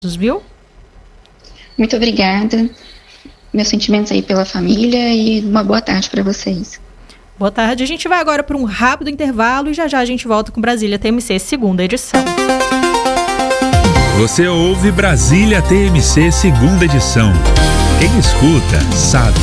Viu? Muito obrigada. Meus sentimentos aí pela família e uma boa tarde para vocês. Boa tarde. A gente vai agora para um rápido intervalo e já a gente volta com Brasília TMC, segunda edição. Você ouve Brasília TMC, segunda edição. Quem escuta, sabe.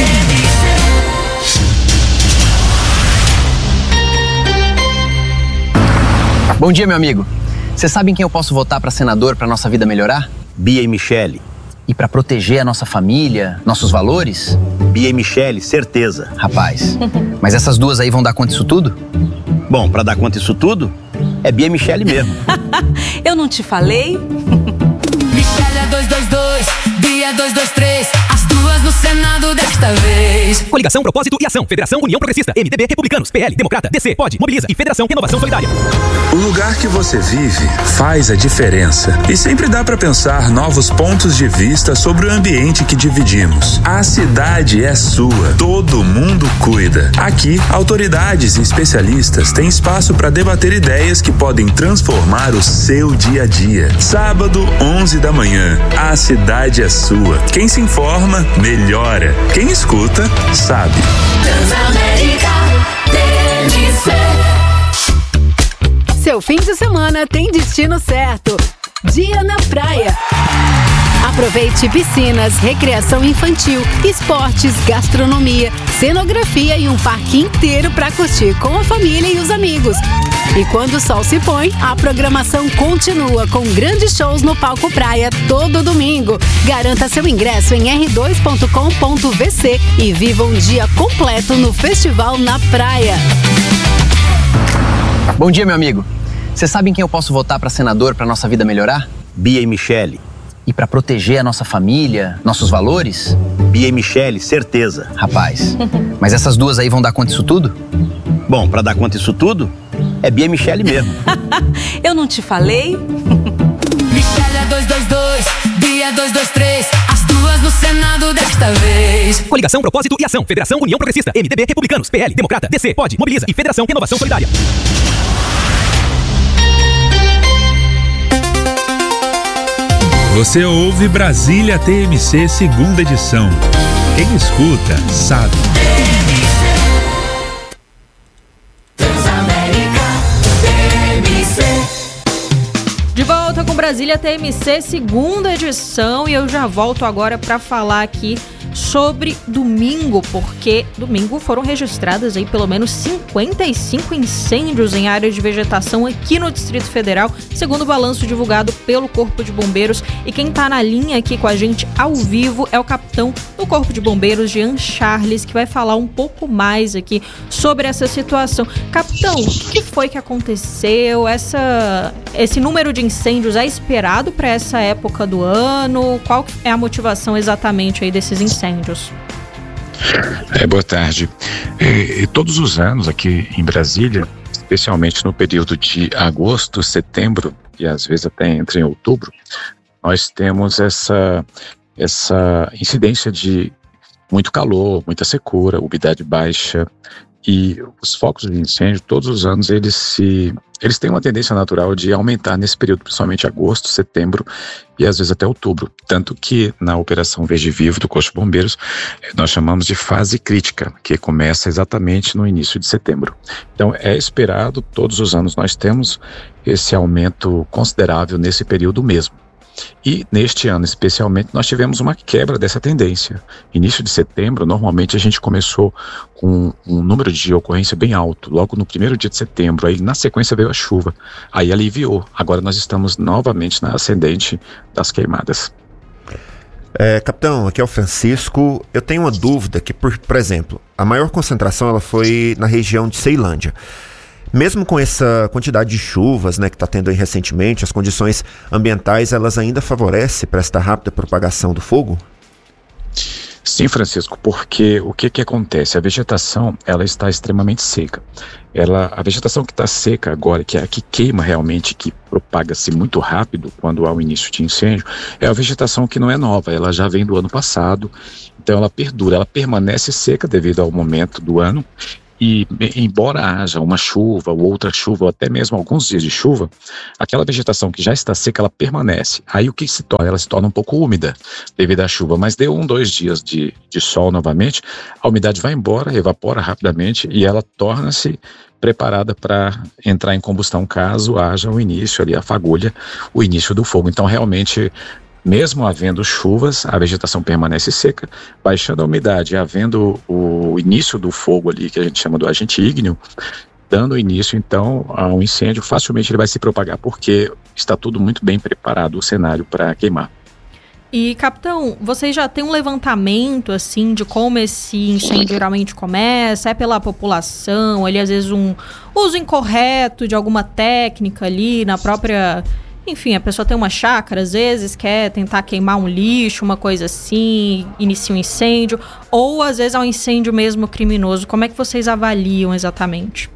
Bom dia, meu amigo. Você sabe em quem eu posso votar para senador para nossa vida melhorar? Bia e Michele. E para proteger a nossa família, nossos valores? Bia e Michele, certeza. Rapaz, mas essas duas aí vão dar conta disso tudo? Bom, para dar conta disso tudo, é Bia e Michele mesmo. Eu não te falei? Michele é 222, Bia é 223, as duas no Senado desta vez. Coligação, Propósito e Ação, Federação União Progressista, MDB, Republicanos, PL, Democrata, DC, Pode, Mobiliza e Federação Renovação Solidária. O lugar que você vive faz a diferença. E sempre dá para pensar novos pontos de vista sobre o ambiente que dividimos. A cidade é sua, todo mundo cuida. Aqui, autoridades e especialistas têm espaço para debater ideias que podem transformar o seu dia a dia. Sábado, 11 da manhã, a cidade é sua. Quem se informa, melhora. Quem escuta, sabe. Transamérica TMC. Seu fim de semana tem destino certo. Dia na praia. Aproveite piscinas, recreação infantil, esportes, gastronomia, cenografia e um parque inteiro para curtir com a família e os amigos. E quando o sol se põe, a programação continua com grandes shows no Palco Praia todo domingo. Garanta seu ingresso em r2.com.vc e viva um dia completo no Festival na Praia. Bom dia, meu amigo. Você sabe em quem eu posso votar para senador para nossa vida melhorar? Bia e Michele. E para proteger a nossa família, nossos valores? Bia e Michele, certeza. Rapaz, mas essas duas aí vão dar conta disso tudo? Bom, para dar conta disso tudo, é Bia e Michele mesmo. Eu não te falei? Michele é 222, Bia é 223, as duas no Senado desta vez. Coligação, Propósito e Ação, Federação União Progressista, MDB, Republicanos, PL, Democrata, DC, Pode, Mobiliza e Federação Renovação Solidária. Você ouve Brasília TMC, segunda edição. Quem escuta, sabe. De volta com Brasília TMC, segunda edição, e eu já volto agora para falar aqui sobre domingo, porque domingo foram registradas aí pelo menos 55 incêndios em áreas de vegetação aqui no Distrito Federal, segundo o balanço divulgado pelo Corpo de Bombeiros. E quem está na linha aqui com a gente ao vivo é o capitão do Corpo de Bombeiros, Jean Charles, que vai falar um pouco mais aqui sobre essa situação. Capitão, o que foi que aconteceu? Esse número de incêndios é esperado para essa época do ano? Qual é a motivação exatamente aí desses incêndios? Boa tarde. Todos os anos aqui em Brasília, especialmente no período de agosto, setembro e às vezes até entre em outubro, nós temos essa incidência de muito calor, muita secura, umidade baixa, e os focos de incêndio, todos os anos, eles têm uma tendência natural de aumentar nesse período, principalmente agosto, setembro e às vezes até outubro. Tanto que na Operação Verde Vivo do Corpo de Bombeiros, nós chamamos de fase crítica, que começa exatamente no início de setembro. Então é esperado, todos os anos nós temos esse aumento considerável nesse período mesmo. E neste ano especialmente nós tivemos uma quebra dessa tendência. Início de setembro, normalmente a gente começou com um número de ocorrência bem alto, logo no primeiro dia de setembro, aí na sequência veio a chuva, aí aliviou. Agora nós estamos novamente na ascendente das queimadas. Capitão, aqui é o Francisco. Eu tenho uma dúvida que, por exemplo, a maior concentração ela foi na região de Ceilândia. Mesmo com essa quantidade de chuvas, né, que está tendo aí recentemente, as condições ambientais, elas ainda favorecem para esta rápida propagação do fogo? Sim, Francisco, porque o que acontece? A vegetação, ela está extremamente seca. A vegetação que está seca agora, que é a que queima realmente, que propaga-se muito rápido quando há o início de incêndio, é a vegetação que não é nova, ela já vem do ano passado, então ela perdura, ela permanece seca devido ao momento do ano. E embora haja uma chuva ou outra chuva, ou até mesmo alguns dias de chuva, aquela vegetação que já está seca, ela permanece. Aí o que se torna? Ela se torna um pouco úmida devido à chuva, mas deu 2 dias de sol novamente, a umidade vai embora, evapora rapidamente e ela torna-se preparada para entrar em combustão caso haja o início ali, a fagulha, o início do fogo. Então realmente, mesmo havendo chuvas, a vegetação permanece seca, baixando a umidade, havendo o início do fogo ali, que a gente chama do agente ígneo, dando início então a um incêndio, facilmente ele vai se propagar, porque está tudo muito bem preparado, o cenário para queimar. E, capitão, vocês já têm um levantamento, assim, de como esse incêndio geralmente começa? É pela população, ali às vezes um uso incorreto de alguma técnica ali na própria... Enfim, a pessoa tem uma chácara, às vezes quer tentar queimar um lixo, uma coisa assim, inicia um incêndio, ou às vezes é um incêndio mesmo criminoso. Como é que vocês avaliam exatamente?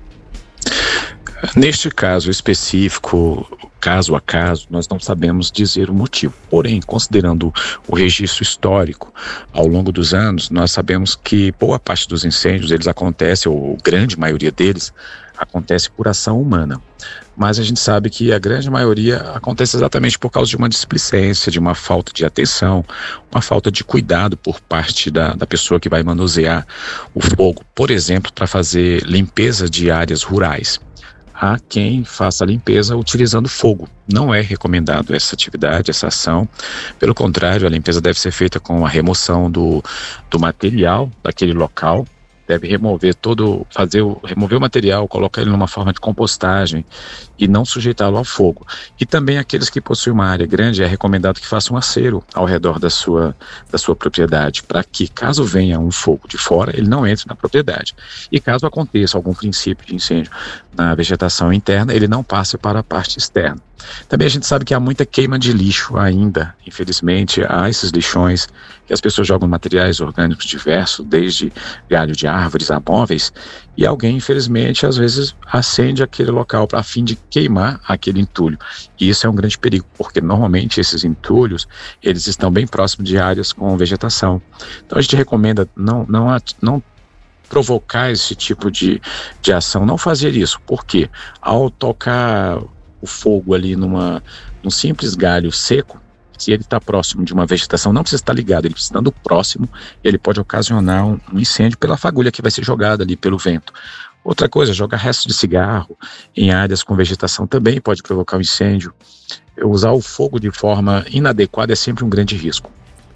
Neste caso específico, caso a caso, nós não sabemos dizer o motivo. Porém, considerando o registro histórico ao longo dos anos, nós sabemos que boa parte dos incêndios, eles acontecem, ou grande maioria deles, acontece por ação humana. Mas a gente sabe que a grande maioria acontece exatamente por causa de uma displicência, de uma falta de atenção, uma falta de cuidado por parte da pessoa que vai manusear o fogo. Por exemplo, para fazer limpeza de áreas rurais. Há quem faça a limpeza utilizando fogo. Não é recomendado essa atividade, essa ação. Pelo contrário, a limpeza deve ser feita com a remoção do material daquele local. Deve remover remover o material, colocar ele numa forma de compostagem e não sujeitá-lo ao fogo. E também aqueles que possuem uma área grande, é recomendado que façam um acero ao redor da sua propriedade, para que caso venha um fogo de fora, ele não entre na propriedade. E caso aconteça algum princípio de incêndio na vegetação interna, ele não passe para a parte externa. Também a gente sabe que há muita queima de lixo ainda, infelizmente, há esses lixões que as pessoas jogam materiais orgânicos diversos, desde galho de árvores a móveis, e alguém, infelizmente, às vezes acende aquele local a fim de queimar aquele entulho. E isso é um grande perigo, porque normalmente esses entulhos, eles estão bem próximos de áreas com vegetação. Então a gente recomenda não provocar esse tipo de ação, não fazer isso, porque ao tocar o fogo ali num simples galho seco, se ele está próximo de uma vegetação, não precisa estar ligado, ele estando próximo, ele pode ocasionar um incêndio pela fagulha que vai ser jogada ali pelo vento. Outra coisa, jogar restos de cigarro em áreas com vegetação também pode provocar um incêndio. Usar o fogo de forma inadequada é sempre um grande risco.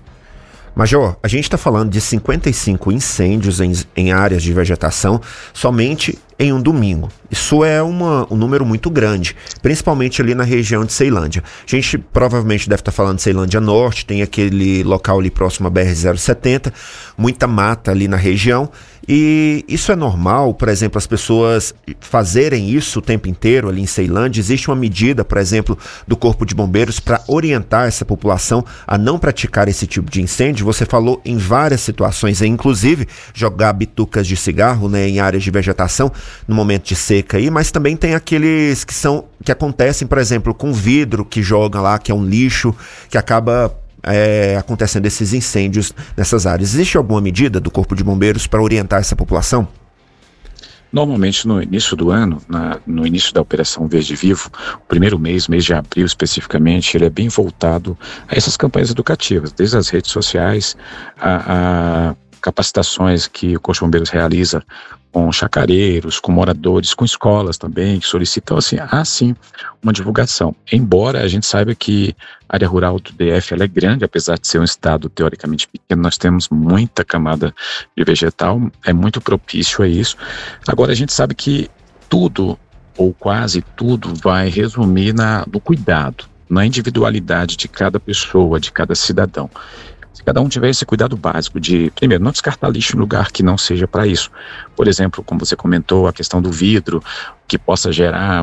Major, a gente está falando de 55 incêndios em áreas de vegetação somente em um domingo. Isso é um número muito grande, principalmente ali na região de Ceilândia. A gente provavelmente deve estar falando de Ceilândia Norte, tem aquele local ali próximo à BR-070, muita mata ali na região. E isso é normal, por exemplo, as pessoas fazerem isso o tempo inteiro ali em Ceilândia? Existe uma medida, por exemplo, do Corpo de Bombeiros para orientar essa população a não praticar esse tipo de incêndio? Você falou em várias situações, inclusive jogar bitucas de cigarro, né, em áreas de vegetação no momento de seca aí, mas também tem aqueles que acontecem, por exemplo, com vidro que joga lá, que é um lixo, que acaba acontecendo esses incêndios nessas áreas. Existe alguma medida do Corpo de Bombeiros para orientar essa população? Normalmente no início do ano, no início da Operação Verde Vivo, o primeiro mês de abril especificamente, ele é bem voltado a essas campanhas educativas, desde as redes sociais, a capacitações que o Corpo de Bombeiros realiza com chacareiros, com moradores, com escolas também, que solicitam, assim, há sim uma divulgação. Embora a gente saiba que a área rural do DF ela é grande, apesar de ser um estado teoricamente pequeno, nós temos muita camada de vegetal, é muito propício a isso. Agora a gente sabe que tudo, ou quase tudo, vai resumir no cuidado, na individualidade de cada pessoa, de cada cidadão. Se cada um tiver esse cuidado básico de, primeiro, não descartar lixo em lugar que não seja para isso. Por exemplo, como você comentou, a questão do vidro, que possa gerar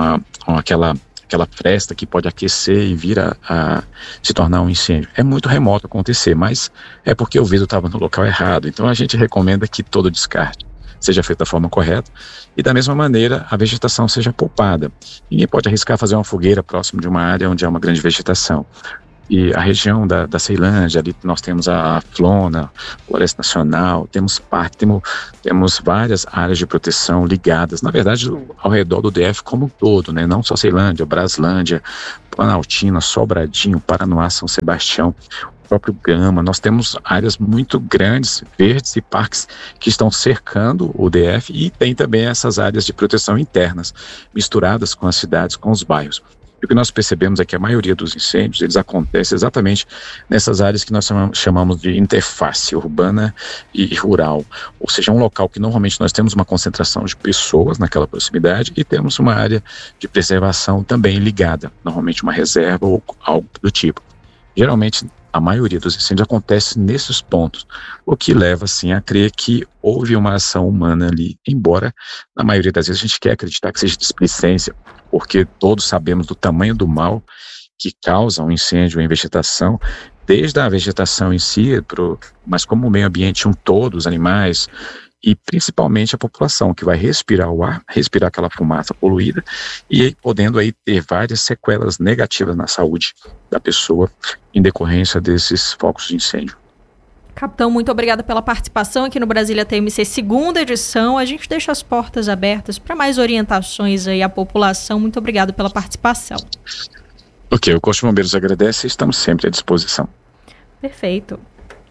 aquela fresta que pode aquecer e vir a se tornar um incêndio. É muito remoto acontecer, mas é porque o vidro estava no local errado. Então a gente recomenda que todo descarte seja feito da forma correta e da mesma maneira a vegetação seja poupada. Ninguém pode arriscar fazer uma fogueira próximo de uma área onde há uma grande vegetação. E a região da Ceilândia, ali nós temos a Flona, Floresta Nacional, temos parque, temos várias áreas de proteção ligadas, na verdade, ao redor do DF como um todo, né? Não só Ceilândia, Braslândia, Planaltina, Sobradinho, Paranoá, São Sebastião, o próprio Gama. Nós temos áreas muito grandes, verdes e parques que estão cercando o DF, e tem também essas áreas de proteção internas, misturadas com as cidades, com os bairros. E o que nós percebemos é que a maioria dos incêndios, eles acontecem exatamente nessas áreas que nós chamamos de interface urbana e rural. Ou seja, um local que normalmente nós temos uma concentração de pessoas naquela proximidade e temos uma área de preservação também ligada, normalmente uma reserva ou algo do tipo. Geralmente, a maioria dos incêndios acontece nesses pontos, o que leva, assim, a crer que houve uma ação humana ali, embora, na maioria das vezes, a gente quer acreditar que seja displicência, porque todos sabemos do tamanho do mal que causa um incêndio em vegetação, desde a vegetação em si, mas como o meio ambiente um todo, os animais, e principalmente a população, que vai respirar o ar, respirar aquela fumaça poluída, e aí, podendo aí ter várias sequelas negativas na saúde da pessoa em decorrência desses focos de incêndio. Capitão, muito obrigada pela participação aqui no Brasília TMC, segunda edição. A gente deixa as portas abertas para mais orientações aí à população. Muito obrigado pela participação. Ok, o Corpo de Bombeiros agradece e estamos sempre à disposição. Perfeito.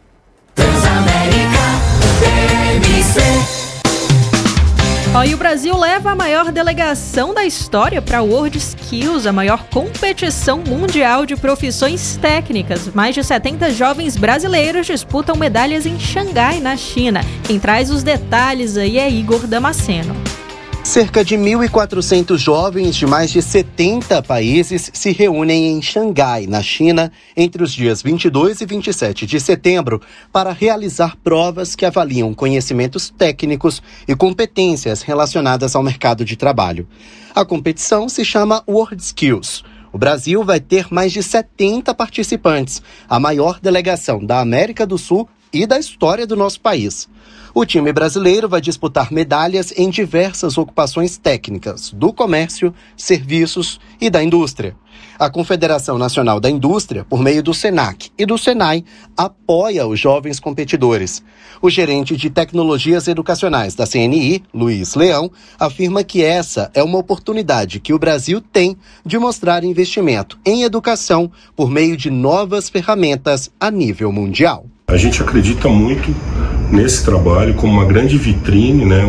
E o Brasil leva a maior delegação da história para a World Skills, a maior competição mundial de profissões técnicas. Mais de 70 jovens brasileiros disputam medalhas em Xangai, na China. Quem traz os detalhes aí é Igor Damasceno. Cerca de 1.400 jovens de mais de 70 países se reúnem em Xangai, na China, entre os dias 22 e 27 de setembro, para realizar provas que avaliam conhecimentos técnicos e competências relacionadas ao mercado de trabalho. A competição se chama World Skills. O Brasil vai ter mais de 70 participantes, a maior delegação da América do Sul e da história do nosso país. O time brasileiro vai disputar medalhas em diversas ocupações técnicas, do comércio, serviços e da indústria. A Confederação Nacional da Indústria, por meio do SENAC e do SENAI, apoia os jovens competidores. O gerente de tecnologias educacionais da CNI, Luiz Leão, afirma que essa é uma oportunidade que o Brasil tem de mostrar investimento em educação por meio de novas ferramentas a nível mundial. A gente acredita muito nesse trabalho como uma grande vitrine, né,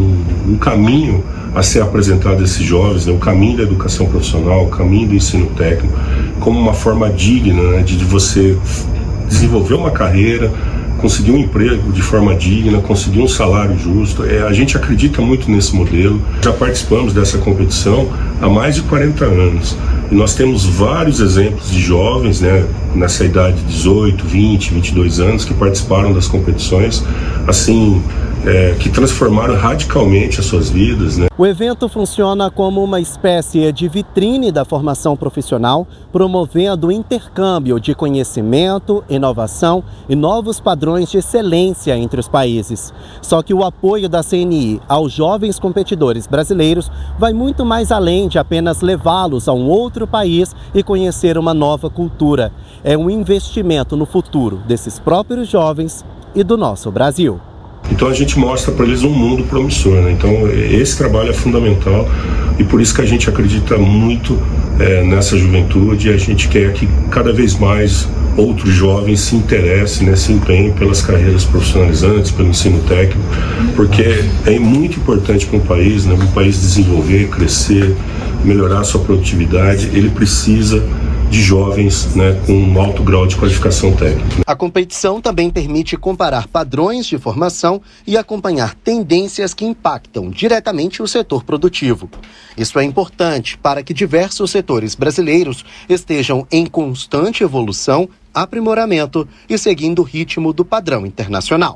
um caminho a ser apresentado a esses jovens, né, o caminho da educação profissional, o caminho do ensino técnico, como uma forma digna, né, de você desenvolver uma carreira, conseguir um emprego de forma digna, conseguir um salário justo. A gente acredita muito nesse modelo. Já participamos dessa competição há mais de 40 anos. E nós temos vários exemplos de jovens, né, nessa idade de 18, 20, 22 anos, que participaram das competições, assim, que transformaram radicalmente as suas vidas, né? O evento funciona como uma espécie de vitrine da formação profissional, promovendo o intercâmbio de conhecimento, inovação e novos padrões de excelência entre os países. Só que o apoio da CNI aos jovens competidores brasileiros vai muito mais além de apenas levá-los a um outro país e conhecer uma nova cultura. É um investimento no futuro desses próprios jovens e do nosso Brasil. Então a gente mostra para eles um mundo promissor, né? Então esse trabalho é fundamental e por isso que a gente acredita muito nessa juventude, e a gente quer que cada vez mais outros jovens se interessem, né, se empenhem pelas carreiras profissionalizantes, pelo ensino técnico, porque é muito importante para um país, né, desenvolver, crescer, melhorar a sua produtividade. Ele precisa de jovens, né, com um alto grau de qualificação técnica. A competição também permite comparar padrões de formação e acompanhar tendências que impactam diretamente o setor produtivo. Isso é importante para que diversos setores brasileiros estejam em constante evolução, aprimoramento e seguindo o ritmo do padrão internacional.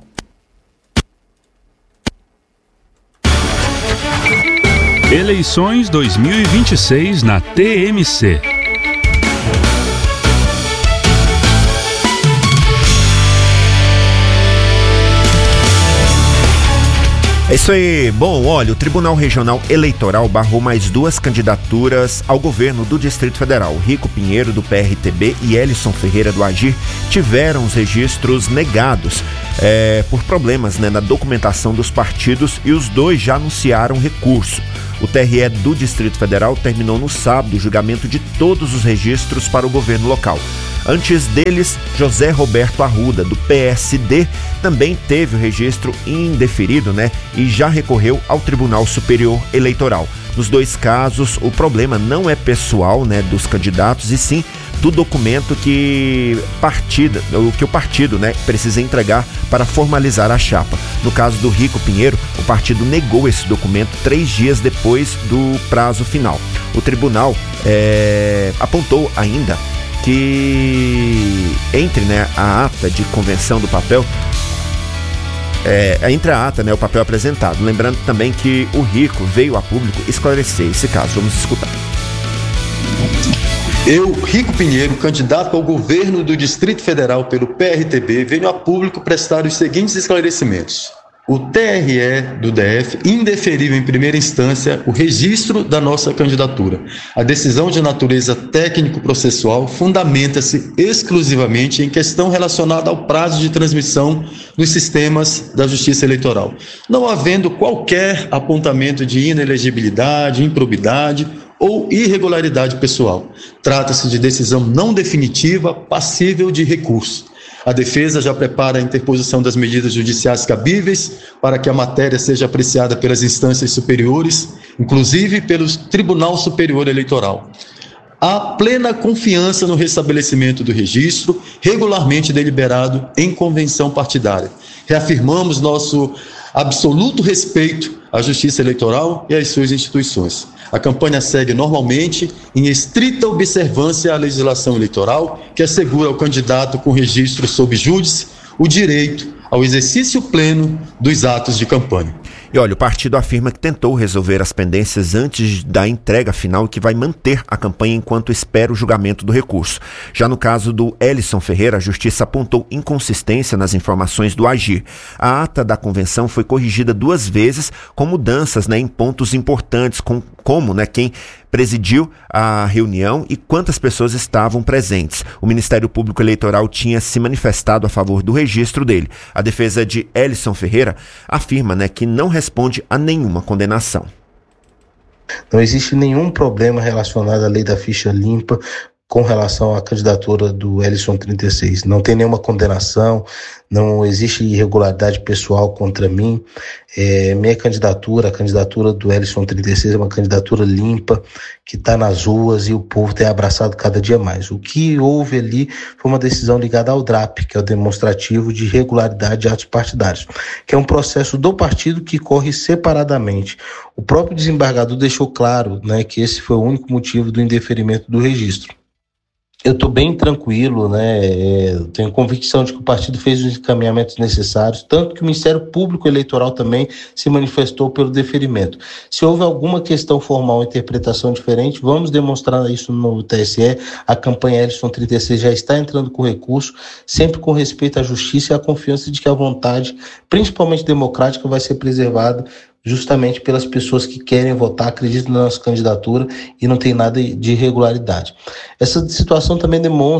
Eleições 2026 na TMC. É isso aí. Bom, olha, o Tribunal Regional Eleitoral barrou mais 2 candidaturas ao governo do Distrito Federal. Rico Pinheiro, do PRTB, e Elison Ferreira, do Agir, tiveram os registros negados por problemas, na documentação dos partidos, e os dois já anunciaram recurso. O TRE do Distrito Federal terminou no sábado o julgamento de todos os registros para o governo local. Antes deles, José Roberto Arruda, do PSD, também teve o registro indeferido, e já recorreu ao Tribunal Superior Eleitoral. Nos 2 casos, o problema não é pessoal, dos candidatos, e sim do documento que o partido precisa entregar para formalizar a chapa. No caso do Rico Pinheiro, o partido negou esse documento 3 dias depois do prazo final. O tribunal apontou ainda que entre a ata de convenção do papel, entre a ata, o papel apresentado. Lembrando também que o Rico veio a público esclarecer esse caso. Vamos escutar. Eu, Rico Pinheiro, candidato ao governo do Distrito Federal pelo PRTB, venho a público prestar os seguintes esclarecimentos. O TRE do DF indeferiu em primeira instância o registro da nossa candidatura. A decisão de natureza técnico-processual fundamenta-se exclusivamente em questão relacionada ao prazo de transmissão dos sistemas da Justiça Eleitoral, não havendo qualquer apontamento de inelegibilidade, improbidade ou irregularidade pessoal. Trata-se de decisão não definitiva, passível de recurso. A defesa já prepara a interposição das medidas judiciais cabíveis para que a matéria seja apreciada pelas instâncias superiores, inclusive pelo Tribunal Superior Eleitoral. Há plena confiança no restabelecimento do registro, regularmente deliberado em convenção partidária. Reafirmamos nosso absoluto respeito à Justiça Eleitoral e às suas instituições. A campanha segue normalmente em estrita observância à legislação eleitoral, que assegura ao candidato com registro sob júdice o direito ao exercício pleno dos atos de campanha. E olha, o partido afirma que tentou resolver as pendências antes da entrega final e que vai manter a campanha enquanto espera o julgamento do recurso. Já no caso do Elison Ferreira, a Justiça apontou inconsistência nas informações do Agir. A ata da convenção foi corrigida 2 vezes com mudanças em pontos importantes, como quem presidiu a reunião e quantas pessoas estavam presentes. O Ministério Público Eleitoral tinha se manifestado a favor do registro dele. A defesa de Elison Ferreira afirma que não responde a nenhuma condenação. Não existe nenhum problema relacionado à lei da ficha limpa com relação à candidatura do Elison 36. Não tem nenhuma condenação, não existe irregularidade pessoal contra mim. Minha candidatura, a candidatura do Elison 36 é uma candidatura limpa, que está nas ruas e o povo tem abraçado cada dia mais. O que houve ali foi uma decisão ligada ao DRAP, que é o demonstrativo de irregularidade de atos partidários, que é um processo do partido que corre separadamente. O próprio desembargador deixou claro que esse foi o único motivo do indeferimento do registro. Eu estou bem tranquilo, tenho convicção de que o partido fez os encaminhamentos necessários, tanto que o Ministério Público Eleitoral também se manifestou pelo deferimento. Se houve alguma questão formal, interpretação diferente, vamos demonstrar isso no TSE. A campanha Elison 36 já está entrando com recurso, sempre com respeito à justiça e à confiança de que a vontade, principalmente democrática, vai ser preservada justamente pelas pessoas que querem votar, acreditam na nossa candidatura e não tem nada de irregularidade. Essa situação também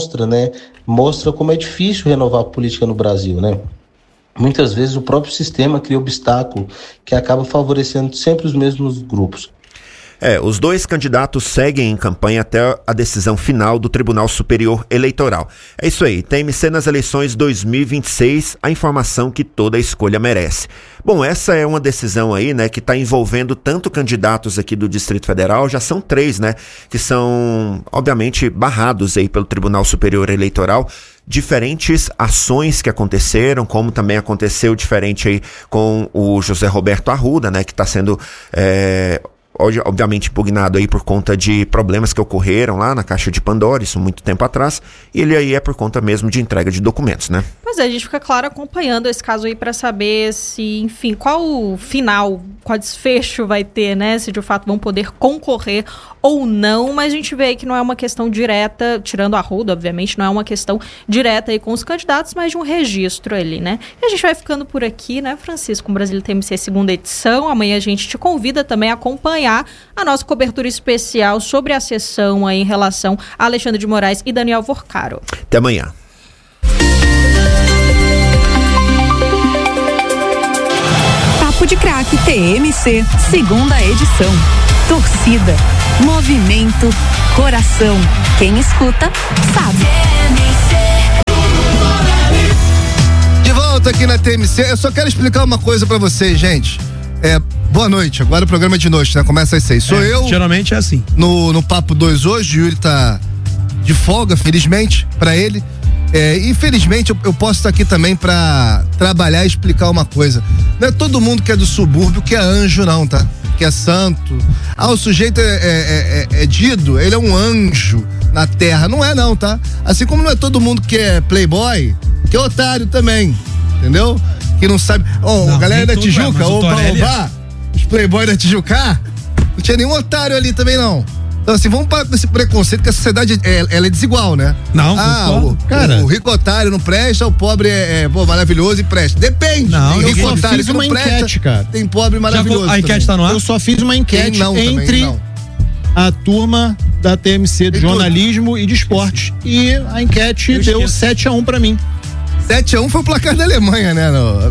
mostra como é difícil renovar a política no Brasil, Muitas vezes o próprio sistema cria obstáculo que acaba favorecendo sempre os mesmos grupos. Os 2 candidatos seguem em campanha até a decisão final do Tribunal Superior Eleitoral. É isso aí, TMC nas eleições 2026, a informação que toda escolha merece. Bom, essa é uma decisão aí, que está envolvendo tanto candidatos aqui do Distrito Federal, já são 3, que são, obviamente, barrados aí pelo Tribunal Superior Eleitoral. Diferentes ações que aconteceram, como também aconteceu diferente aí com o José Roberto Arruda, que está sendo obviamente impugnado aí por conta de problemas que ocorreram lá na Caixa de Pandora, isso muito tempo atrás, e ele aí é por conta mesmo de entrega de documentos, né? Pois é, a gente fica, claro, acompanhando esse caso aí para saber se, enfim, qual o final, qual desfecho vai ter, né? Se de fato vão poder concorrer ou não, mas a gente vê aí que não é uma questão direta, tirando a Arruda, obviamente, não é uma questão direta aí com os candidatos, mas de um registro ali, né? E a gente vai ficando por aqui, né, Francisco, com o Brasília TMC segunda edição. Amanhã a gente te convida também a acompanhar a nossa cobertura especial sobre a sessão aí em relação a Alexandre de Moraes e Daniel Vorcaro. Até amanhã. Papo de Craque TMC, segunda edição. Torcida, movimento, coração. Quem escuta, sabe. De volta aqui na TMC, eu só quero explicar uma coisa pra vocês, gente. Boa noite, agora o programa é de noite, né? Começa às 6. Sou eu. Geralmente é assim. No Papo 2 hoje, o Yuri tá de folga, felizmente, pra ele. Infelizmente, eu posso estar aqui também pra trabalhar e explicar uma coisa. Não é todo mundo que é do subúrbio que é anjo, não, tá? Que é santo. O sujeito é Dido, ele é um anjo na terra. Não é, não, tá? Assim como não é todo mundo que é playboy, que é otário também, entendeu? Que não sabe. A galera da Tijuca, os playboys da Tijuca, não tinha nenhum otário ali também, não. Então, assim, vamos parar com esse preconceito, que a sociedade, ela é desigual, né? Não, o rico otário não presta, o pobre é maravilhoso e presta. Depende. Não, tem eu só fiz uma enquete, cara. Tem pobre maravilhoso. A enquete tá no ar? Eu só fiz uma enquete entre a turma da TMC de jornalismo e de esporte. E a enquete deu 7-1 pra mim. 7-1 foi o placar da Alemanha, né?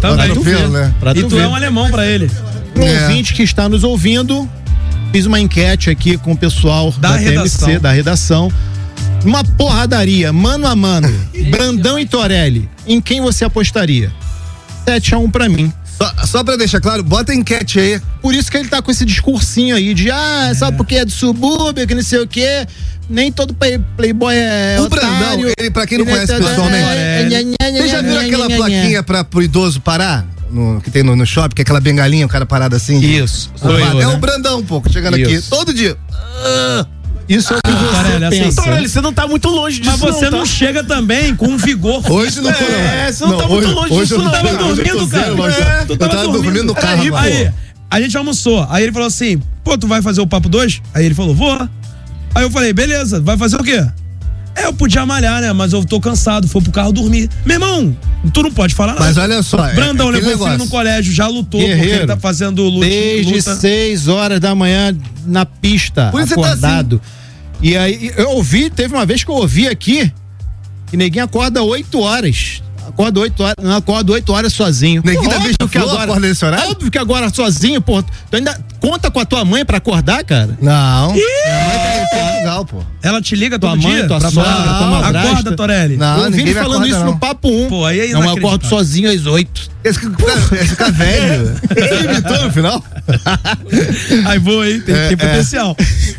E tu é um alemão pra ele. Ouvinte que está nos ouvindo, fiz uma enquete aqui com o pessoal da TMC, da redação. Uma porradaria, mano a mano. Brandão e Torelli. Em quem você apostaria? 7-1 pra mim. Só pra deixar claro, bota a enquete aí. Por isso que ele tá com esse discursinho aí de só porque é do subúrbio, que não sei o quê. Nem todo playboy é o otário. Brandão, ele, pra quem não conhece pessoalmente, você já viu aquela plaquinha pro idoso parar? Que tem no shopping, que é aquela bengalinha, o cara parado assim. Isso. O Brandão, um pouco, chegando aqui todo dia. Isso é o que você pensa. Torelli, você não tá muito longe disso. Mas você não chega também com um vigor. Hoje não tô, não. Você não tá muito longe disso, não. Tu tava dormindo, cara. Tu tava dormindo no carro. Aí, a gente almoçou. Aí ele falou assim, tu vai fazer o Papo 2? Aí ele falou, vou. Aí eu falei, beleza, vai fazer o quê? Eu podia malhar, né? Mas eu tô cansado, foi pro carro dormir. Meu irmão, tu não pode falar nada. Mas olha só, Brandão levou o filho no colégio, já lutou, Guerreiro, porque ele tá fazendo luta. Desde 6 horas da manhã na pista, por isso acordado. Tá assim. E aí, teve uma vez que eu ouvi aqui, que neguinho acorda 8 horas. Acorda 8 horas, não acorda 8 horas sozinho. Neguinho da bicha que agora acorda nesse horário? Óbvio que agora sozinho, pô. Tu ainda conta com a tua mãe pra acordar, cara? Não. Minha mãe tá em Portugal, pô. Ela te liga todo tua dia? Mãe, tua sogra, tua madrasta. Acorda, Torelli. Não, eu vi ele falando isso no Papo 1. Pô, aí não, eu acordo sozinho às 8. Esse cara velho. Você imitou no final? Aí vou, hein? Tem potencial.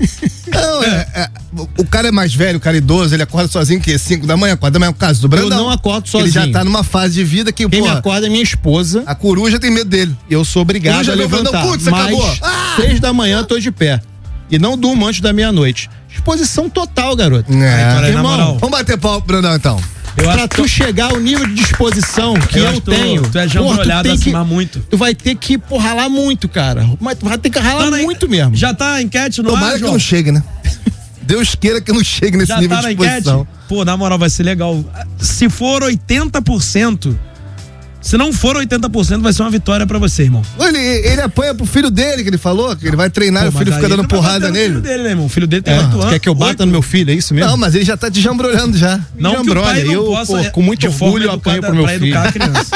Não, o cara é mais velho, o cara é idoso, ele acorda sozinho, que 5 da manhã, acorda da manhã, o caso do Brandão. Eu não acordo sozinho. Ele já tá numa fase de vida que, quem me acorda é minha esposa. A coruja tem medo dele. Eu sou obrigado a levantar. Putz, mas acabou. 6 da manhã eu tô de pé. E não durmo antes da meia-noite. Exposição total, garoto. Irmão, vamos bater pau pro Brandão, então. Pra tu chegar ao nível de disposição que eu tenho. Tu é jambrolhado acima muito. Tu vai ter que ralar muito, cara. Mas tu vai ter que ralar muito mesmo. Já tá a enquete no ar, Tomara que não chegue, né? Deus queira que não chegue nesse nível de disposição. Enquete? Pô, na moral, vai ser legal. Se for 80%, se não for 80%, vai ser uma vitória pra você, irmão. Ele apanha pro filho dele, que ele falou, que ele vai treinar e o filho fica dando porrada nele. O filho dele, né, irmão? O filho dele tem 8 anos. Quer que eu bata no meu filho, é isso mesmo? Não, mas ele já tá te jambrolhando já. Não que o pai não possa, com muito orgulho, apanho pro meu filho. Educar a criança.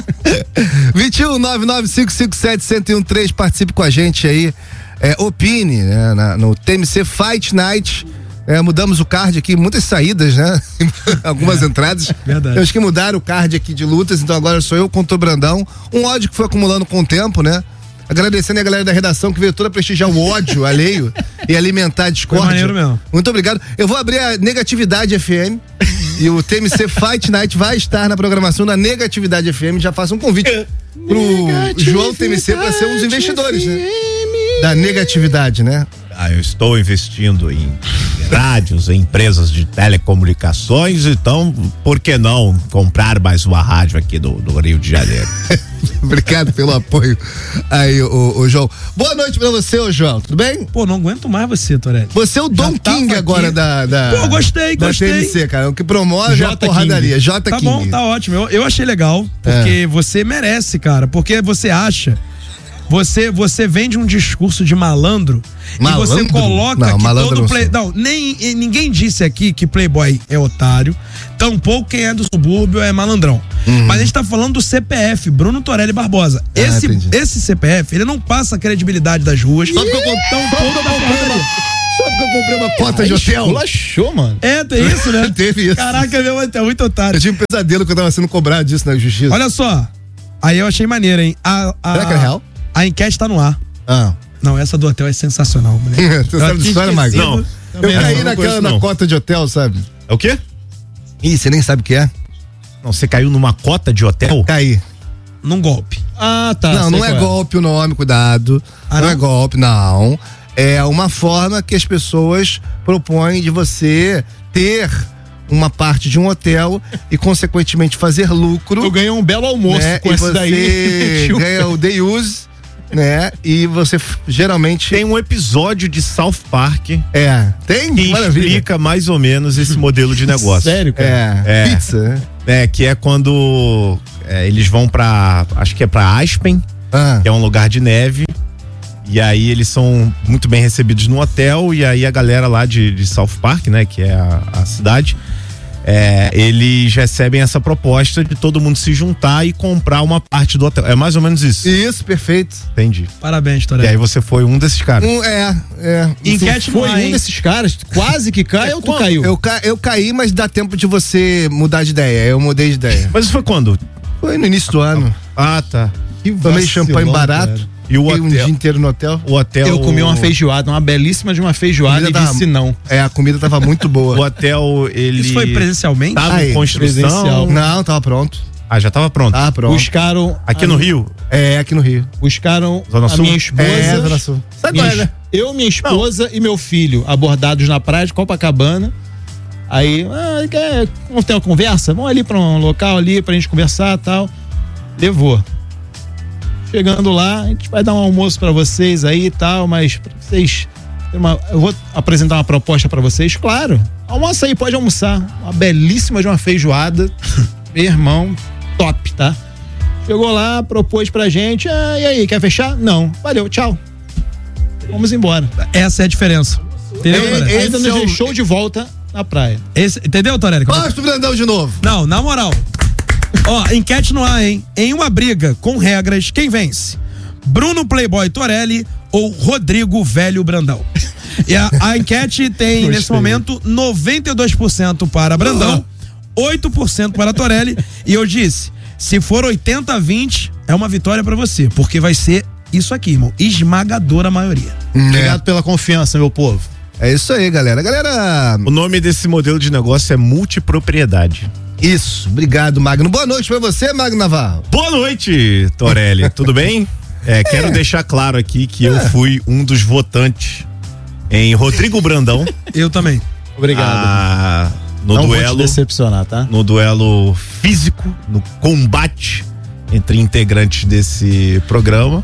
21-99557-1013, participe com a gente aí. Opine, né, no TMC Fight Night. Mudamos o card aqui, muitas saídas, né? Algumas entradas. Verdade. Temos que mudar o card aqui de lutas, então agora sou eu contra o Brandão. Um ódio que foi acumulando com o tempo, né? Agradecendo a galera da redação que veio toda prestigiar o ódio alheio e alimentar a discórdia. Foi maneiro mesmo. Muito obrigado. Eu vou abrir a Negatividade FM e o TMC Fight Night vai estar na programação da Negatividade FM. Já faço um convite pro João TMC para ser um dos investidores, né? da negatividade, né? Eu estou investindo em rádios, em empresas de telecomunicações, então por que não comprar mais uma rádio aqui do Rio de Janeiro? Obrigado pelo apoio aí, ô João. Boa noite pra você, ô João, tudo bem? Pô, não aguento mais você, Torelli. Você é o Don King agora da Pô, gostei. TMC, cara, o que promove a porradaria, J King. Tá bom, tá ótimo, eu achei legal, porque você merece, cara, porque você acha... Você vende um discurso de malandro e você coloca que todo ninguém disse aqui que Playboy é otário, tampouco quem é do subúrbio é malandrão. Mas a gente tá falando do CPF, Bruno Torelli Barbosa. Esse CPF, ele não passa a credibilidade das ruas. Só porque eu comprei uma cota de hotel. Achou, mano. Tem isso, né? Teve isso. Caraca, meu, é muito otário. Eu tive um pesadelo que eu tava sendo cobrado disso na justiça. Olha só, aí eu achei maneiro, hein? Será que é real? A enquete tá no ar. Não, essa do hotel é sensacional, moleque. Você sabe de história, Magno? Não. Eu caí na cota de hotel, sabe? É o quê? Ih, você nem sabe o que é? Não, você caiu numa cota de hotel? Caí. Num golpe. Tá. Não é golpe o nome, cuidado. Não é golpe, não. É uma forma que as pessoas propõem de você ter uma parte de um hotel e consequentemente fazer lucro. Eu ganhei um belo almoço, né? Com esse daí. Você ganha o day use, né? E você geralmente tem um episódio de South Park. Tem? Que explica mais ou menos esse modelo de negócio. Sério, cara? Pizza, né? Que é quando eles vão acho que é pra Aspen, que é um lugar de neve. E aí eles são muito bem recebidos no hotel, e aí a galera lá de South Park, né, que é a cidade, eles recebem essa proposta de todo mundo se juntar e comprar uma parte do hotel. É mais ou menos isso. Isso, perfeito. Entendi. Parabéns, Torelli. E aí você foi um desses caras. Enquete foi um desses caras, quase que cai ou tu caiu? Eu caí, mas dá tempo de você mudar de ideia. Eu mudei de ideia. Mas isso foi quando? Foi no início do ano. Tá. Tomei champanhe barato. Cara. E o hotel, um dia inteiro no hotel. Eu comi uma feijoada, uma belíssima de uma feijoada e disse não. A comida tava muito boa. O hotel, ele... Isso foi presencialmente? Tava em construção? Presencial. Não, tava pronto. Já tava pronto? Tava pronto. Buscaram... Aqui no Rio? Aqui no Rio. Buscaram Zona Sul? Minha esposa... Zona Sul. Sabe qual é, né? Eu, minha esposa e meu filho abordados na praia de Copacabana. Aí, vamos ter uma conversa? Vamos ali pra um local ali pra gente conversar e tal. Levou. Chegando lá, a gente vai dar um almoço pra vocês aí e tal, mas pra vocês... eu vou apresentar uma proposta pra vocês, claro. Almoça aí, pode almoçar. Uma belíssima de uma feijoada. Meu irmão, top, tá? Chegou lá, propôs pra gente, e aí, quer fechar? Não. Valeu, tchau. Vamos embora. Essa é a diferença. Entendeu, Torelli? Ainda nos deixou de volta na praia. Entendeu, Torelli? Gosto do Brandão de novo. Não, na moral. Enquete no ar, hein? Em uma briga com regras, quem vence? Bruno Playboy Torelli ou Rodrigo Velho Brandão? E a enquete tem, nesse momento, 92% para Brandão, 8% para Torelli. E eu disse, se for 80-20, é uma vitória para você, porque vai ser isso aqui, irmão, esmagadora maioria. Obrigado pela confiança, meu povo. É isso aí, galera. O nome desse modelo de negócio é multipropriedade. Isso, obrigado, Magno. Boa noite pra você, Magno Navarro. Boa noite, Torelli. Tudo bem? Quero deixar claro aqui que eu fui um dos votantes em Rodrigo Brandão. Eu também. Obrigado. Não vou te decepcionar, tá? No duelo físico, no combate entre integrantes desse programa.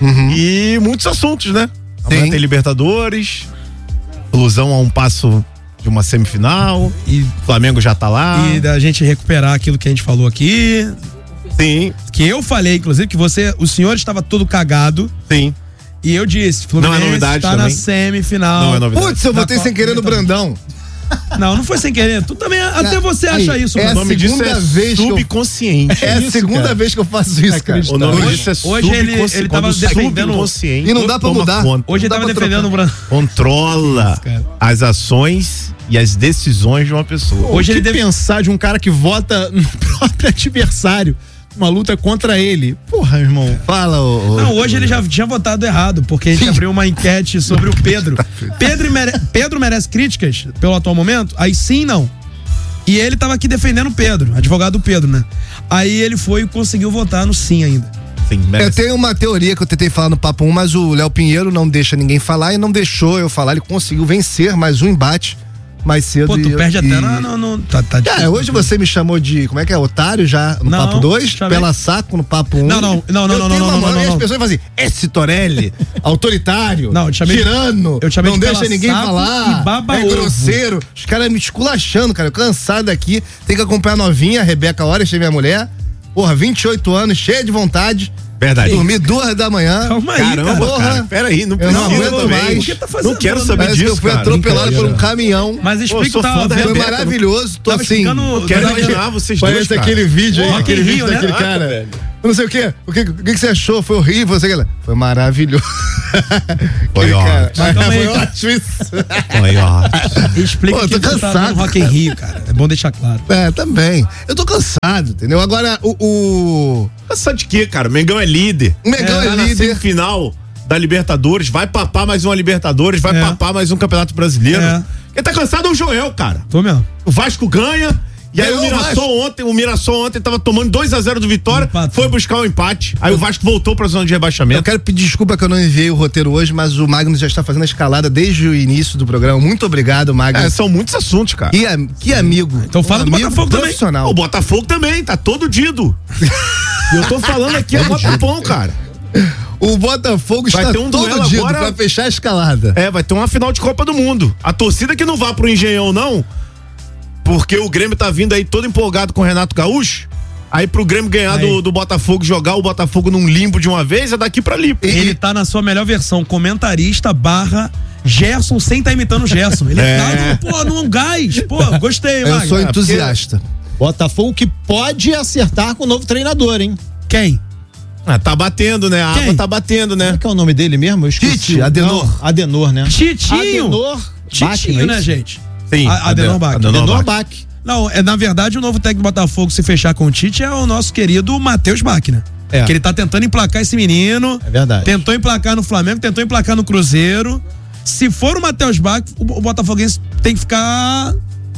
E muitos assuntos, né? Amanhã tem Libertadores, ilusão a um passo de uma semifinal, e Flamengo já tá lá. E da gente recuperar aquilo que a gente falou aqui. Sim. Que eu falei, inclusive, que o senhor estava todo cagado. Sim. E eu disse, Fluminense não é novidade tá também. Na semifinal. Não é novidade. Putz, eu botei sem querer no Brandão. Não foi sem querer. Tu também, até você acha isso. O nome disso é subconsciente. É a segunda vez que eu faço isso, cara. O nome disso é subconsciente. Hoje ele tava defendendo... E não dá pra mudar. Hoje ele tava defendendo o Brandão. Controla as ações e as decisões de uma pessoa. Hoje ele deve pensar de um cara que vota no próprio adversário. Uma luta contra ele. Porra, irmão. Fala, Não, hoje ele já tinha votado errado, porque a gente abriu uma enquete sobre o Pedro. Pedro merece críticas pelo atual momento? Aí sim, não. E ele tava aqui defendendo o Pedro, advogado do Pedro, né? Aí ele foi e conseguiu votar no sim ainda. Sim, eu tenho uma teoria que eu tentei falar no Papo 1, mas o Léo Pinheiro não deixa ninguém falar e não deixou eu falar. Ele conseguiu vencer mais um embate mais cedo. Pô, tu perde até no... Tá Cara, hoje você me chamou de, como é que é, otário já no Papo 2, pela saco no Papo 1. Não. E as pessoas falam assim, esse Torelli, autoritário, tirano, não deixa ninguém falar, é grosseiro. Os caras me esculachando, cara, eu cansado daqui, tem que acompanhar a novinha, a Rebeca Orest, minha mulher, porra, 28 anos, cheia de vontade. Verdade. Dormi 2 da manhã. Calma aí, caramba, cara. Peraí, não precisa. Eu não aguento mais. Que tá fazendo? Não quero saber Parece disso, que eu fui atropelado por um caminhão. Mas explica o que foi maravilhoso. Tô assim. Quero imaginar vocês dois, parece aquele vídeo aí, aquele vídeo daquele cara. Velho. Eu não sei o quê. O que você achou? Foi horrível? Foi maravilhoso. Foi ótimo. Foi ótimo isso. Foi ótimo. Explica que tô cansado. Tá no Rock in Rio, cara. É bom deixar claro. Também. Eu tô cansado, entendeu? Agora, Cansado de quê, cara? O Mengão é líder. O Mengão é na líder. semifinal da Libertadores, vai papar mais uma Libertadores, vai papar mais um Campeonato Brasileiro. Quem tá cansado é o Joel, cara. Tô mesmo. O Vasco ganha. E aí o Mirassol ontem tava tomando 2-0 do Vitória, foi buscar o empate. Aí o Vasco voltou pra zona de rebaixamento. Eu quero pedir desculpa que eu não enviei o roteiro hoje, mas o Magnus já está fazendo a escalada desde o início do programa. Muito obrigado, Magnus. São muitos assuntos, cara. Que amigo. Então fala do Botafogo também. O Botafogo também, tá todo dido. Eu tô falando aqui, é Botapão, cara. O Botafogo está todo dia pra fechar a escalada. Vai ter uma final de Copa do Mundo. A torcida que não vá pro Engenhão, não, porque o Grêmio tá vindo aí todo empolgado com o Renato Gaúcho. Aí pro Grêmio ganhar do Botafogo, jogar o Botafogo num limbo de uma vez, é daqui pra ali. Ele tá na sua melhor versão, comentarista / Gerson, sem tá imitando o Gerson. Ele tá num gás. Pô, gostei, Eu sou entusiasta. Botafogo que pode acertar com o novo treinador, hein? Quem? Tá batendo, né? A água tá batendo, né? Como é que é o nome dele mesmo? Eu esqueci. Tite, Adenor, né? Titinho, né, gente? Sim, Adenor Bach. Adenor Bach. Não, na verdade o novo técnico do Botafogo, se fechar com o Tite, é o nosso querido Matheus Bach, né? Que ele tá tentando emplacar esse menino. É verdade. Tentou emplacar no Flamengo, tentou emplacar no Cruzeiro. Se for o Matheus Bach, o Botafoguense tem que ficar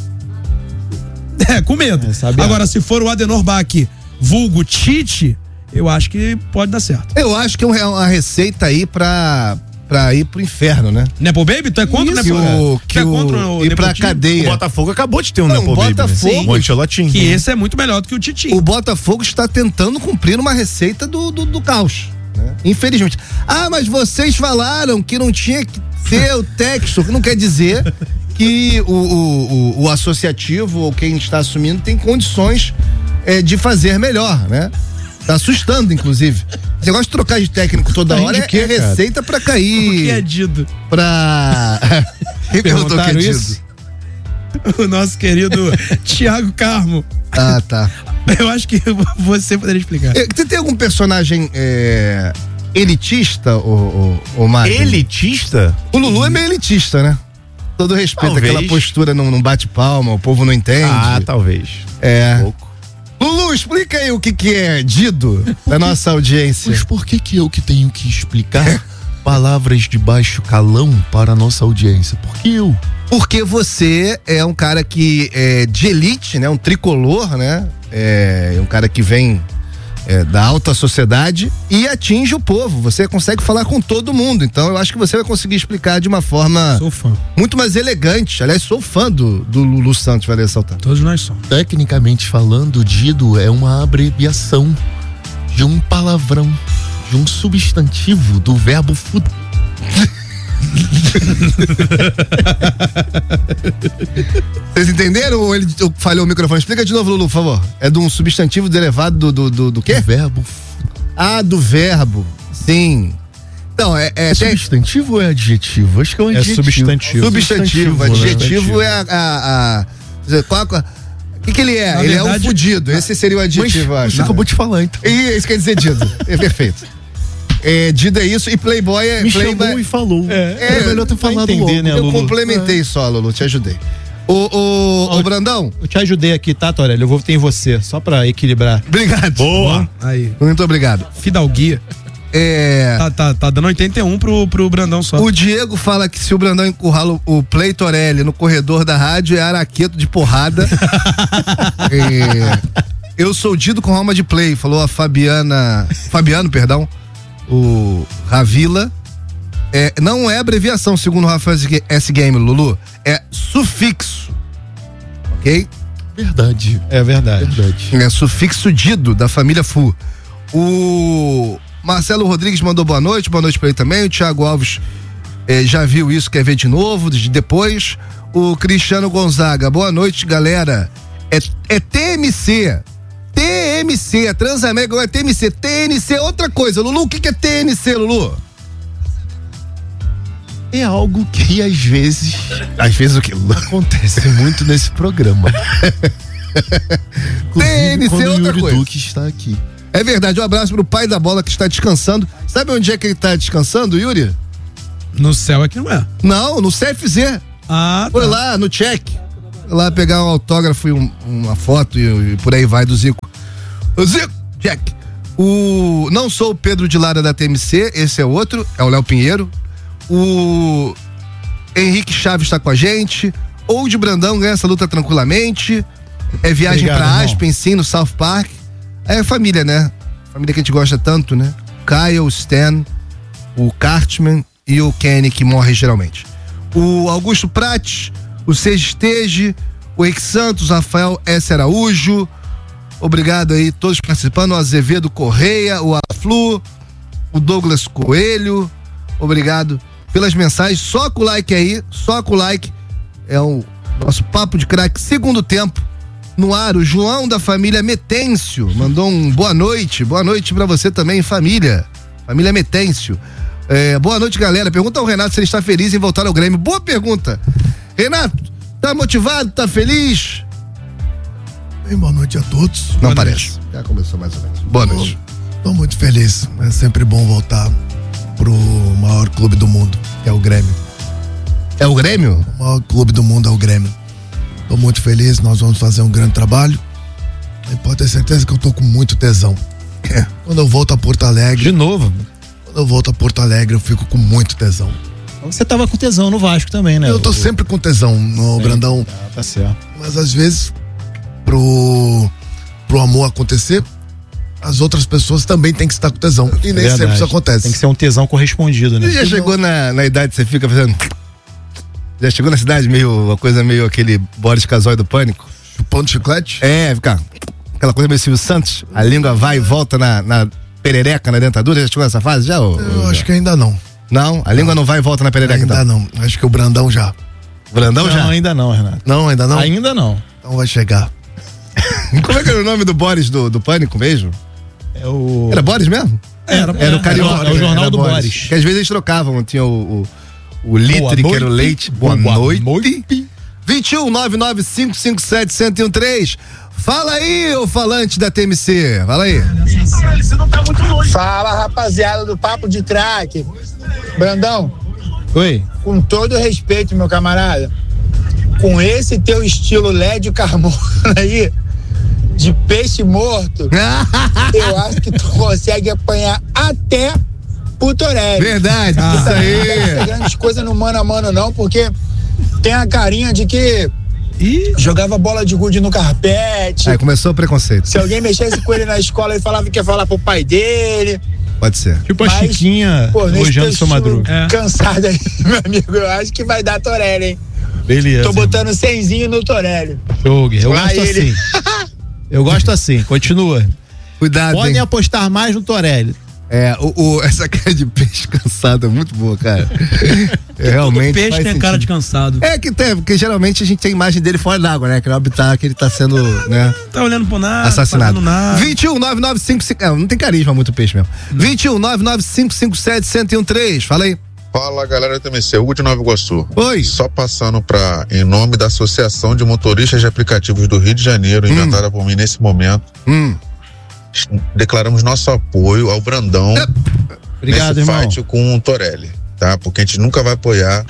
com medo. Agora, se for o Adenor Bach, vulgo Tite, eu acho que pode dar certo. Eu acho que é uma receita aí pra ir pro inferno, né? Nepo Baby? Tu é contra o Nepo Baby? Ir pra cadeia. O Botafogo acabou de ter um Nepo Baby. Botafogo, que esse é muito melhor do que o Titinho. O Botafogo está tentando cumprir uma receita do caos, né? Infelizmente. Mas vocês falaram que não tinha que ter o texto, que não quer dizer que o associativo ou quem está assumindo tem condições de fazer melhor, né? Tá assustando, inclusive. Você gosta de trocar de técnico toda hora, é receita pra cair. O que é Dido? Quem perguntou que é Dido? Isso? O nosso querido Thiago Carmo. Tá. Eu acho que você poderia explicar. Você tem algum personagem elitista, ou Mário? Elitista? O Lulu é meio elitista, né? Todo respeito, talvez. Aquela postura não bate palma, o povo não entende. Talvez. Um pouco. Lulu, explica aí o que é Dido da nossa audiência. Mas por que eu que tenho que explicar palavras de baixo calão para a nossa audiência? Por que eu? Porque você é um cara que é de elite, né? Um tricolor, né? É um cara que vem da alta sociedade e atinge o povo. Você consegue falar com todo mundo. Então eu acho que você vai conseguir explicar de uma forma muito mais elegante. Aliás, sou fã do Lulu Santos, vai ressaltar. Todos nós somos. Tecnicamente falando, Dido é uma abreviação de um palavrão, de um substantivo do verbo fuder. Vocês entenderam ou ele falhou o microfone? Explica de novo, Lulu, por favor. É de um substantivo derivado do quê? Do verbo. Do verbo. Sim. Então, é substantivo ou é adjetivo? Acho que é um adjetivo. Substantivo. Adjetivo é o que ele é? Ele é um fudido. Esse seria o adjetivo, eu acho. Você acabou de falar, então. Isso quer dizer Dido. É perfeito. Dido é isso e Playboy é... Me chamou e falou. É melhor ter falado entender, logo. Né, eu complementei só, Lulu, te ajudei. Ô, Brandão. Eu te ajudei aqui, tá, Torelli? Eu vou ter em você, só pra equilibrar. Obrigado. Boa. Aí. Muito obrigado. Fidalguia. Tá dando 81 pro Brandão só. O Diego fala que se o Brandão encurrala o Play Torelli no corredor da rádio, é araqueto de porrada. Eu sou Dido com alma de play, falou a Fabiano, perdão, o Ravila. Não é abreviação, segundo o Rafael S. Game, Lulu, é sufixo, ok? Verdade. É verdade. É sufixo Dido, da família Fu. O Marcelo Rodrigues mandou boa noite pra ele também. O Thiago Alves já viu isso, quer ver de novo, depois. O Cristiano Gonzaga, boa noite, galera. É TMC. TMC, a Transamérica é TMC. TNC é outra coisa. Lulu, o que é TNC, Lulu? É algo que às vezes o que? Acontece muito nesse programa. TNC é outra coisa. O Duque está aqui. É verdade, um abraço pro pai da bola que está descansando. Sabe onde é que ele está descansando, Yuri? No céu é que não é. Não, no CFZ. Foi lá no check. Foi lá pegar um autógrafo e uma foto e por aí vai do Zico. O Zico, check. Não sou o Pedro de Lara da TMC, esse é outro, é o Léo Pinheiro. O Henrique Chaves está com a gente. Old Brandão ganha essa luta tranquilamente. É viagem pra Aspen, sim, no South Park. É família, né? Família que a gente gosta tanto, né? Kyle, o Stan, o Cartman e o Kenny, que morre geralmente. O Augusto Prates, o Sestege, o Henrique Santos, o Rafael S. Araújo. Obrigado aí, todos participando. O Azevedo Correia, o Aflu, o Douglas Coelho. Obrigado pelas mensagens. Só com o like aí, só com o like. É o nosso Papo de Craque, segundo tempo. No ar, o João da família Metêncio mandou um boa noite pra você também, família Metêncio. Boa noite, galera. Pergunta ao Renato se ele está feliz em voltar ao Grêmio. Boa pergunta. Renato, tá motivado, tá feliz? Bem, boa noite a todos. Não parece. Já começou mais ou menos. Boa noite. Tô muito feliz. É sempre bom voltar pro maior clube do mundo, que é o Grêmio. É o Grêmio? O maior clube do mundo é o Grêmio. Tô muito feliz, nós vamos fazer um grande trabalho. E pode ter certeza que eu tô com muito tesão. Quando eu volto a Porto Alegre. De novo? Quando eu volto a Porto Alegre, eu fico com muito tesão. Você tava com tesão no Vasco também, né? Eu tô sempre com tesão no Brandão. Tá certo. Mas às vezes, pro amor acontecer, as outras pessoas também têm que estar com tesão. E nem sempre isso acontece. Tem que ser um tesão correspondido, né? Você já chegou na idade que você fica fazendo... Já chegou na cidade uma coisa meio aquele Boris Casoy do Pânico? Chupando chiclete? Fica aquela coisa meio Silvio Santos, a língua vai e volta na perereca, na dentadura. Já chegou nessa fase já? Eu acho que ainda não. Não? A língua não vai e volta na perereca ainda então? Não, acho que o Brandão já. Brandão já? Não, ainda não, Renato. Não, ainda não? Ainda não. Então vai chegar. Como é que era o nome do Boris do Pânico mesmo? Era Boris mesmo? Era o Carioca. É o jornal do Boris. Que às vezes eles trocavam, tinha o Litre, que era o leite. Boa noite. 21-99557-1013. Fala aí, ô falante da TMC. Fala aí. Fala, rapaziada do Papo de Craque. Brandão. Oi. Com todo respeito, meu camarada, com esse teu estilo LED Carmona aí, de peixe morto, eu acho que tu consegue apanhar até pro Torelli. Verdade, isso aí. Não deve ser grandes coisas no mano a mano não, porque tem a carinha de que jogava bola de gude no carpete. Começou o preconceito. Se alguém mexesse com ele na escola, ele falava que ia falar pro pai dele. Pode ser. Tipo a Chiquinha elogiando o seu Madruga. Cansado aí, meu amigo, eu acho que vai dar Torelli, hein? Beleza. Tô botando 100zinho no Torelli. Eu gosto assim. Eu gosto assim, continua. Cuidado, podem hein? apostar mais no Torelli. Essa cara de peixe cansado é muito boa, cara. Realmente. Todo peixe tem cara de cansado. Porque geralmente a gente tem a imagem dele fora d'água, né? Que é o habitat que ele tá sendo, né? Tá olhando pro nada. Assassinado. Nada. 21-99555. Não tem carisma muito peixe mesmo. 21-99557-1013. Fala aí. Fala, galera do TMC, Hugo de Nova Iguaçu. Oi. Só passando em nome da Associação de Motoristas de Aplicativos do Rio de Janeiro, inventada por mim nesse momento. Declaramos nosso apoio ao Brandão. Obrigado, nesse irmão. fight com o Torelli, tá? Porque a gente nunca vai apoiar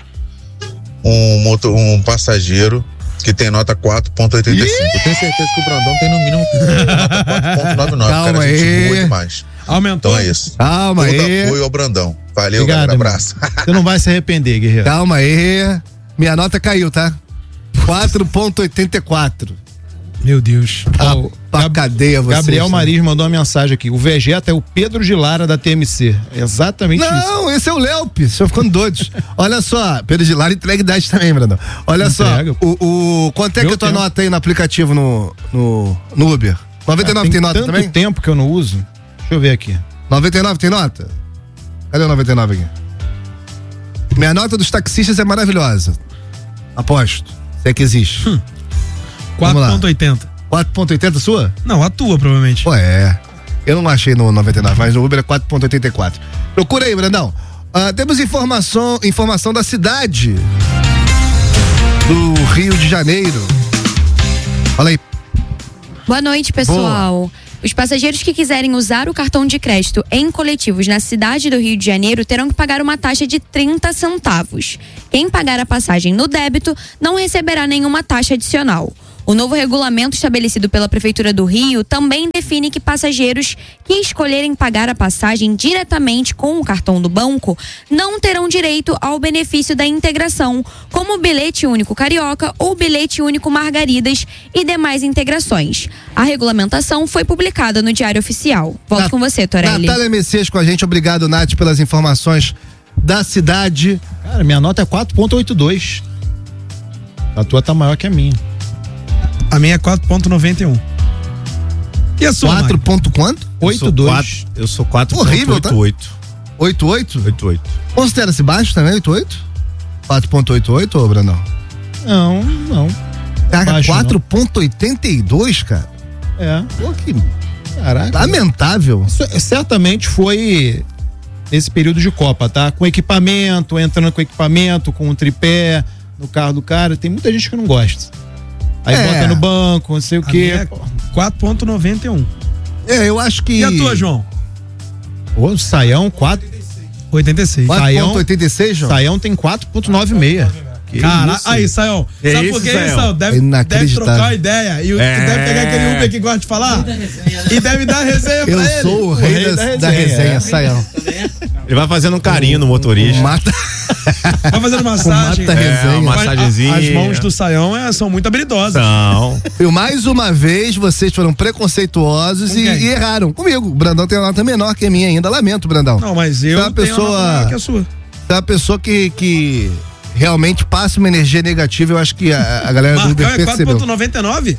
um passageiro que tem nota 4.85. Eu tenho certeza que o Brandão tem no mínimo nota 4.99. Calma cara, aí. Muito mais. Aumentou. Então é isso. Calma Todo aí. apoio ao Brandão. Valeu, Obrigado, galera. Abraço. Você não vai se arrepender, guerreiro. Calma aí. Minha nota caiu, tá? 4.84. Meu Deus. Pra cadeia você. Gabriel Maris mandou uma mensagem aqui. O Vegeta é o Pedro de Lara da TMC. É exatamente isso. Não, esse é o Léo, estão ficando doidos. Olha só, Pedro de Lara entrega idade também, Brandão. Olha entrega, só, quanto é que tu anota aí no aplicativo no Uber? 99 tem nota também? Tem tanto tempo que eu não uso. Deixa eu ver aqui. 99 tem nota? Cadê o 99 aqui? Minha nota dos taxistas é maravilhosa. Aposto. Se é que existe. 4.80. 4.80 sua? Não, a tua, provavelmente. Ué, eu não achei no 99, mas no Uber é 4.84. Procura aí, Brandão. Temos informação da cidade do Rio de Janeiro. Fala aí. Boa noite, pessoal. Boa. Os passageiros que quiserem usar o cartão de crédito em coletivos na cidade do Rio de Janeiro terão que pagar uma taxa de 30 centavos. Quem pagar a passagem no débito não receberá nenhuma taxa adicional. O novo regulamento estabelecido pela Prefeitura do Rio também define que passageiros que escolherem pagar a passagem diretamente com o cartão do banco não terão direito ao benefício da integração, como o bilhete único carioca ou bilhete único margaridas e demais integrações. A regulamentação foi publicada no Diário Oficial. Volto com você, Torelli. Natália Messias com a gente. Obrigado, Nath, pelas informações da cidade. Cara, minha nota é 4.82. A tua tá maior que a minha. A minha é 4.91. E a sua? 4 ponto quanto? 8.2. Eu sou 4.88. Horrível, tá? 88? 88. Considera-se baixo também, 88? 4.88, ô Brandão? Não. Caraca, 4.82, cara? É. Pô, que... Caraca. Lamentável. Isso certamente foi esse período de Copa, tá? Com equipamento, entrando com equipamento, com um tripé no carro do cara. Tem muita gente que não gosta. Aí bota no banco, não sei o quê. É 4.91. Eu acho que... E a tua, João? O Saião, 4.86. 4.86, João? Saião tem 4.96. Caraca, aí, Saião. Sabe por que isso, Saião? Deve trocar uma ideia. E deve pegar aquele Uber que gosta de falar. E deve dar resenha pra ele. Eu sou o rei da resenha, Saião. Ele vai fazendo um carinho no motorista. Vai fazendo massagem. Massagenzinha. As mãos do Saião são muito habilidosas. Não. E mais uma vez, vocês foram preconceituosos e erraram. Comigo. O Brandão tem uma nota menor que a minha ainda. Lamento, Brandão. Não, mas eu tenho uma nota menor que a sua. É uma pessoa que realmente passa uma energia negativa. Eu acho que a galera do Uber percebeu. 4.99?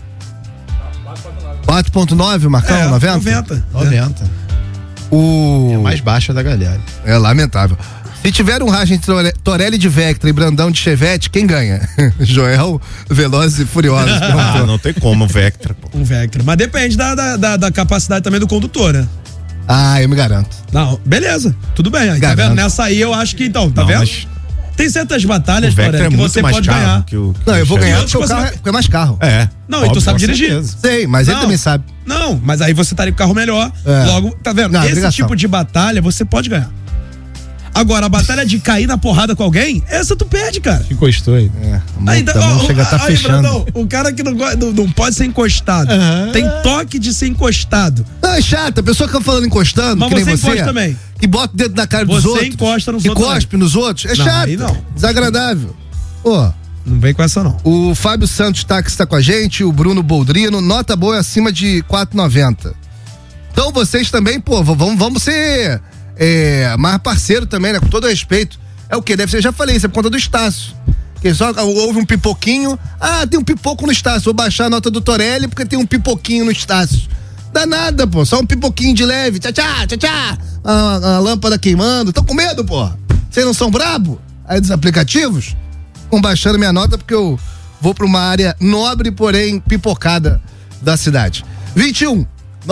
4.9, Marcão? 90? 90. É a mais baixa da galera. É lamentável. Se tiver um racha entre Torelli de Vectra e Brandão de Chevette, quem ganha? Joel, Velozes e Furiosos. Não tem como, Vectra. Pô. Um Vectra. Mas depende da capacidade também do condutor, né? Eu me garanto. Não, beleza. Tudo bem. Aí, tá vendo? Nessa aí eu acho que então, tá vendo? Mas... Tem certas batalhas, Torelli, que você pode ganhar. Não, eu vou ganhar porque o carro é mais carro. Não, óbvio, e tu sabe dirigir. Sei, mas ele também sabe. Não, mas aí você estaria com o carro melhor. Logo, tá vendo? Esse tipo de batalha você pode ganhar. Agora, a batalha de cair na porrada com alguém, essa tu perde, cara. Encostou aí. Chega a tá fechando. Brandão, o cara que não pode ser encostado. Tem toque de ser encostado. Não, é chato, a pessoa fica falando encostando, mas que nem você encosta também. Que bota o dedo na cara dos outros. Você encosta nos outros. E cospe nos outros. É chato. Aí não. Desagradável. Pô. Não vem com essa, não. O Fábio Santos Táxi tá com a gente, o Bruno Boldrino, nota boa acima de 4,90. Então vocês também, pô, vamos ser mais parceiro também, né? Com todo respeito. É o que? Deve ser, já falei, isso é por conta do Estácio. Que só houve um pipoquinho. Tem um pipoco no Estácio. Vou baixar a nota do Torelli porque tem um pipoquinho no Estácio. Dá nada, pô. Só um pipoquinho de leve. Tchá, tchá, tchá, tchá. A lâmpada queimando. Tô com medo, pô. Vocês não são brabo? Aí dos aplicativos? Estão baixando minha nota porque eu vou pra uma área nobre, porém pipocada da cidade. 21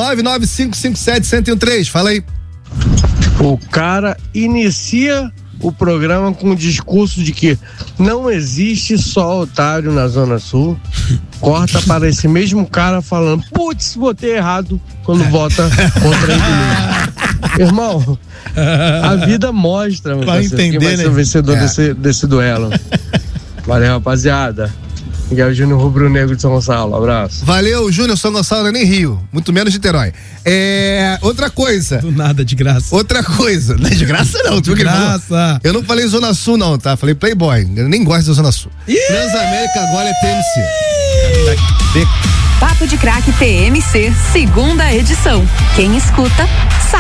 99557-1013. Fala aí. O cara inicia o programa com o discurso de que não existe só otário na Zona Sul. Corta para esse mesmo cara falando, putz, votei errado quando vota contra ele. Irmão, a vida mostra vai entender, quem vai ser o vencedor desse duelo. Valeu, rapaziada. Miguel Júnior Rubro Negro de São Gonçalo, abraço. Valeu, Júnior, São Gonçalo, nem Rio, muito menos Niterói. Outra coisa. Do nada, de graça. Outra coisa, não é de graça não. De graça. Eu não falei Zona Sul não, tá? Falei Playboy, eu nem gosto da Zona Sul. Transamérica agora é TMC. Papo de Craque TMC, segunda edição. Quem escuta, sabe.